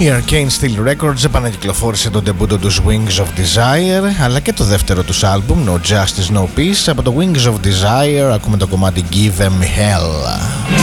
Η Arcane Steel Records επανακυκλοφόρησε τον ντεμπούτο τους Wings of Desire, αλλά και το δεύτερο τους άλμπουμ No Justice No Peace. Από το Wings of Desire ακούμε το κομμάτι Give Them Hell.